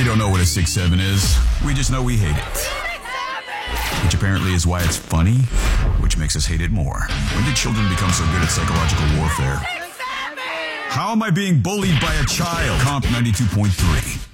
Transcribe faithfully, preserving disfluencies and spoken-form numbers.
We don't know what a six seven is. We just know we hate it. Which apparently is why it's funny, which makes us hate it more. When did children become so good at psychological warfare? How am I being bullied by a child? Comp ninety-two point three.